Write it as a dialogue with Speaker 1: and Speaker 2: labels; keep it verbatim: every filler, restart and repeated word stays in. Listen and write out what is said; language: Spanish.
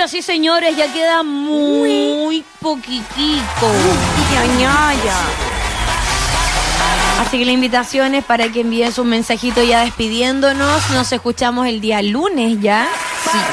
Speaker 1: Señoras y señores, ya queda muy poquitico. Así que la invitación es para que envíen su mensajito ya despidiéndonos. Nos escuchamos el día lunes ya. Sí.